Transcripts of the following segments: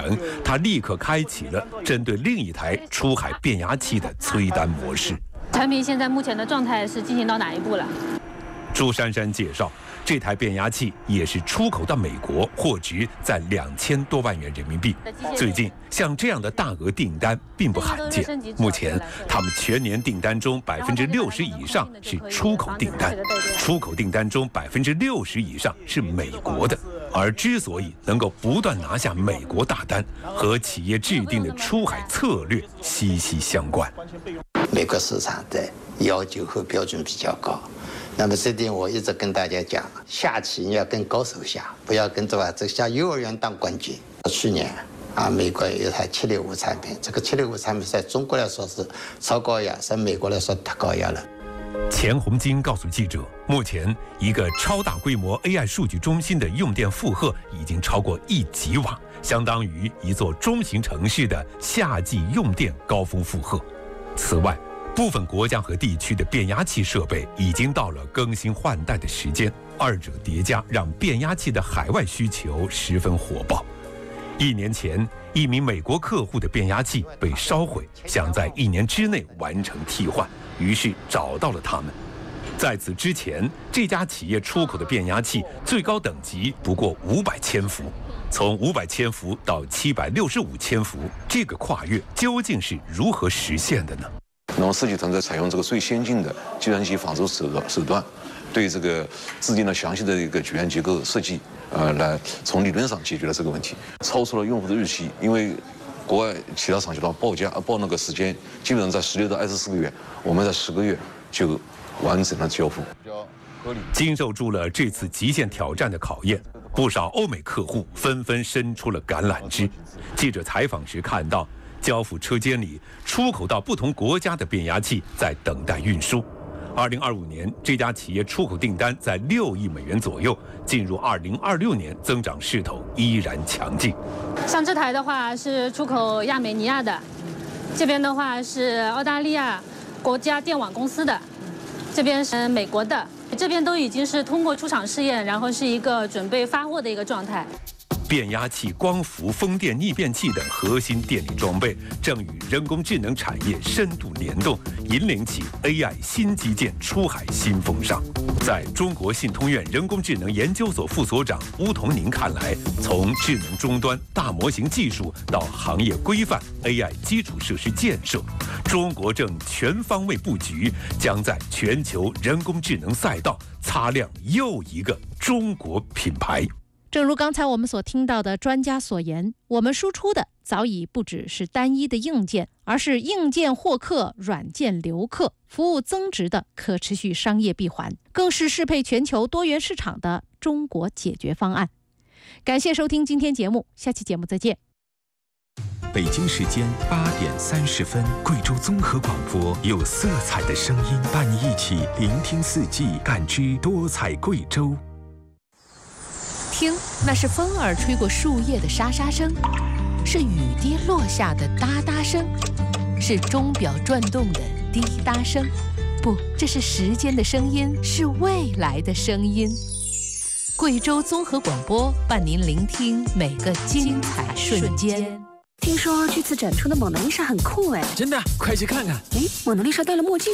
程，他立刻开启了针对另一台出海变压器的催单模式。 产品现在目前的状态是进行到哪一步了？ 朱珊珊介绍，这台变压器也是出口到美国，货值在2000多万元人民币。最近像这样的大额订单并不罕见。目前他们全年订单中60%以上是出口订单，出口订单中60%以上是美国的。而之所以能够不断拿下美国大单，和企业制定的出海策略息息相关。 美国市场的要求和标准比较高。那么这点我一直跟大家讲，下棋你要跟高手下，不要跟这下幼儿园当冠军。去年美国有一台765产品，这个765产品在中国来说是超高压，在美国来说太高压了。 钱红金告诉记者，目前一个超大规模 AI 数据中心的用电负荷已经超过1吉瓦，相当于一座中型城市的夏季用电高峰负荷。此外，部分国家和地区的变压器设备已经到了更新换代的时间，二者叠加让变压器的海外需求十分火爆。1年前，一名美国客户的变压器被烧毁，想在1年之内完成替换，于是找到了他们。在此之前，这家企业出口的变压器最高等级不过500千伏，从500千伏到765千伏，这个跨越究竟是如何实现的呢？ 那么设计团队采用这个最先进的计算机仿制手段，对这个制定了详细的一个局限结构设计，来从理论上解决了这个问题，超出了用户的预期。因为国外其他厂家的报那个时间，基本上在16到24个月，我们在10个月就完成了交付。 经受住了这次极限挑战的考验，不少欧美客户纷纷伸出了橄榄枝。记者采访时看到，交付车间里出口到不同国家的变压器在等待运输。2025年，这家企业出口订单在6亿美元左右，进入2026年，增长势头依然强劲。 像这台的话是出口亚美尼亚的，这边的话是澳大利亚国家电网公司的，这边是美国的，这边都已经是通过出厂试验，然后是一个准备发货的一个状态。 变压器、光伏、风电逆变器等核心电力装备正与人工智能产业深度联动，引领起 AI 新基建出海新风尚。在中国信通院人工智能研究所副所长邬同宁看来，从智能终端、大模型技术到行业规范、AI 基础设施建设，中国正全方位布局，将在全球人工智能赛道擦亮又一个中国品牌。 正如刚才我们所听到的专家所言，我们输出的早已不只是单一的硬件，而是硬件获客、软件留客、服务增值的可持续商业闭环，更是适配全球多元市场的中国解决方案。感谢收听今天节目，下期节目再见。 北京时间8点30分，贵州综合广播有色彩的声音，伴你一起聆听四季，感知多彩贵州。 听，那是风儿吹过树叶的沙沙声，是雨滴落下的哒哒声，是钟表转动的滴答声。不，这是时间的声音，是未来的声音。贵州综合广播伴您聆听每个精彩瞬间。 听说这次展出的蒙娜丽莎很酷哎！ 真的，快去看看。 哎，蒙娜丽莎戴了墨镜。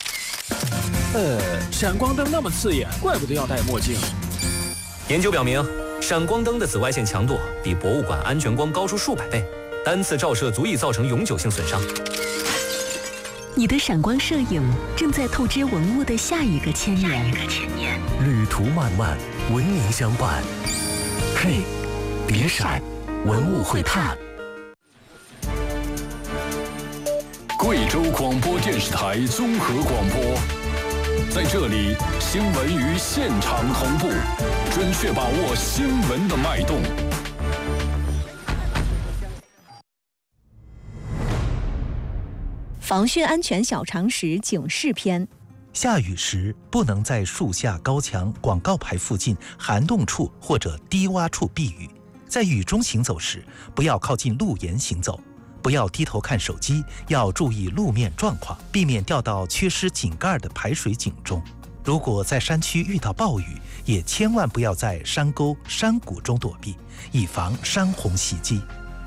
闪光灯那么刺眼，怪不得要戴墨镜。 研究表明，闪光灯的紫外线强度比博物馆安全光高出数百倍，单次照射足以造成永久性损伤。 你的闪光摄影正在透支文物的下一个千年。 旅途漫漫，文明相伴。嘿，别闪，文物会探。 贵州广播电视台综合广播，在这里，新闻与现场同步，准确把握新闻的脉动。 防汛安全小常识警示篇： 下雨时不能在树下、高墙、广告牌附近、涵洞处或者低洼处避雨。在雨中行走时，不要靠近路沿行走。不要低头看手机，要注意路面状况，避免掉到缺失井盖的排水井中。如果在山区遇到暴雨，也千万不要在山沟、山谷中躲避，以防山洪袭击。